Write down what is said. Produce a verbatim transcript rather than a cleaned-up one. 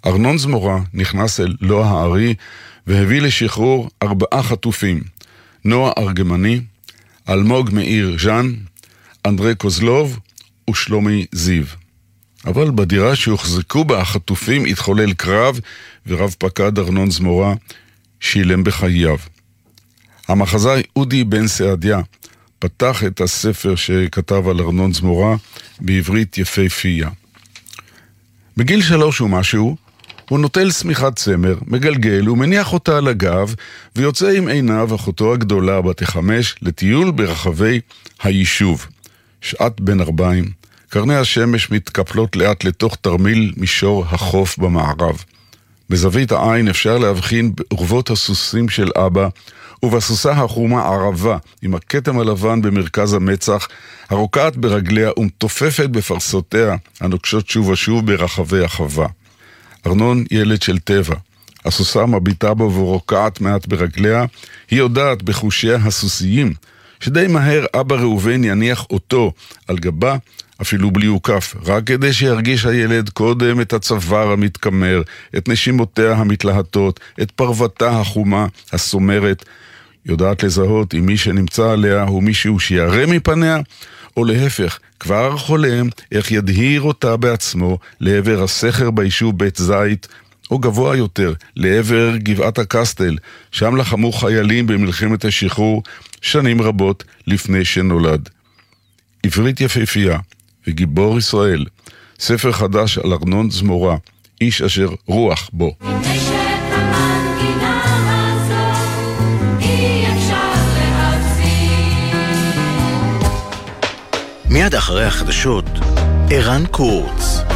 ארנון זמורה נכנס אל לא הארי והביא לשחרור ארבעה חטופים, נועה ארגמני, אלמוג מאיר ז'אן, אנדרי קוזלוב ושלומי זיו. אבל בדירה שהוחזקו בה החטופים התחולל קרב, ורב פקד ארנון זמורה שילם בחייו. המחזאי אודי בן סעדיה פתח את הספר שכתב על ארנון זמורה בעברית יפהפייה. בגיל שלוש ומשהו, הוא נוטל סמיכת צמר, מגלגל ומניח אותה על הגב, ויוצא עם עיניו אחותו הגדולה בת החמש לטיול ברחבי היישוב. שעת בין ארבעים, קרני השמש מתקפלות לאט לתוך תרמיל מישור החוף במערב. בזווית העין אפשר להבחין בעורבות הסוסים של אבא, ובסוסה החומה ערבה עם הכתם הלבן במרכז המצח, הרוקעת ברגליה ומתופפת בפרסותיה הנוקשות שוב ושוב ברחבי החווה. ארנון ילד של טבע. הסוסה מביטה בו ורוקעת מעט ברגליה. היא יודעת בחושיה הסוסיים שדי מהר אבא ראובן יניח אותו על גבה, אפילו בלי עוקף, רק כדי שירגיש הילד קודם את הצוואר המתקמר, את נשימותיה המתלהטות, את פרוותה החומה, הסומרת. יודעת לזהות אם מי שנמצא עליה הוא מישהו שירא מפניה, או להפך, כבר חולם איך ידהיר אותה בעצמו לעבר הסכר ביישוב בית זית, או גבוה יותר, לעבר גבעת הקסטל, שם לחמו חיילים במלחמת השחרור שנים רבות לפני שנולד. עברית יפהפייה וגיבור ישראל, ספר חדש על ארנון זמורה, איש אשר רוח בו. מיד אחרי החדשות, ערן קורץ.